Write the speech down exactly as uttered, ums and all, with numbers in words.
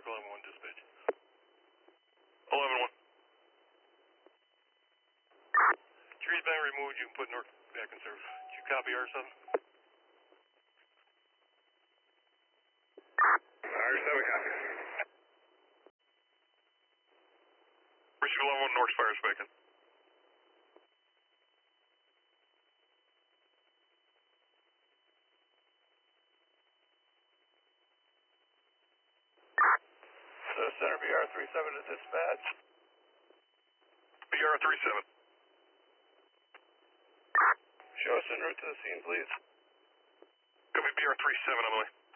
eleven one dispatch. eleven one. Tree's been removed, you can put North back in service. Did you copy R seven? R seven copy. Pursuit eleven one North Fire Spectrum. So Center B R three seven to dispatch. B R three seven. Show us en route to the scene, please. Copy B R three seven on the way.